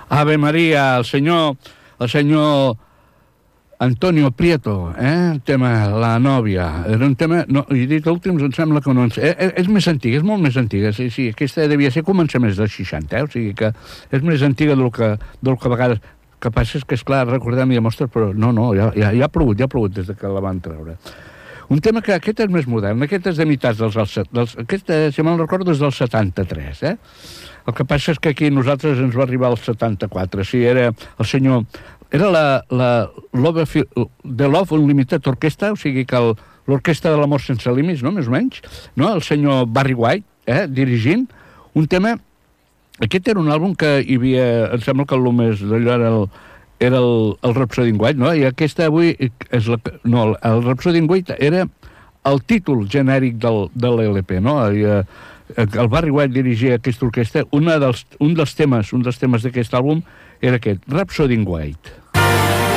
Ave Maria, el senyor Antonio Prieto, el tema La nòvia. Era un tema, no, he dit últims, em sembla que no... És més antiga, és molt més antiga. Sí, aquesta devia ser començaments dels 60, o sigui que és més antiga del que a vegades... Que passa és que, esclar, recordem i mostres, però no, ja ha plogut des de que la van treure. Un tema que aquest és més modern, aquest és de mitats aquest, si me'n recordo, és del 73, El que passa és que aquí nosaltres ens va arribar el 74, sí, era el senyor... Era la The Love Unlimited Orquestra, o sigui que l'orquestra de l'amor sense límits, no?, més o menys, no?, el senyor Barry White, dirigint, un tema... Aquest era un àlbum que hi havia... Em sembla que el més d'allò era el Rhapsody in White, no? I aquesta avui és no, el Rhapsody in White era el títol genèric de l'LP, no? El Barry White dirigia aquesta orquestra. Un dels temes d'aquest àlbum era aquest, Rhapsody in White.